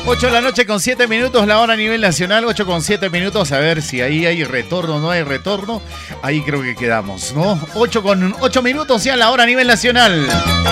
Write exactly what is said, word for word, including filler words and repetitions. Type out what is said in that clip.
ocho de la noche con siete minutos, la hora a nivel nacional, ocho con siete minutos, a ver si ahí hay retorno o no hay retorno. Ahí creo que quedamos, ¿no? ocho con ocho minutos ya la hora a nivel nacional.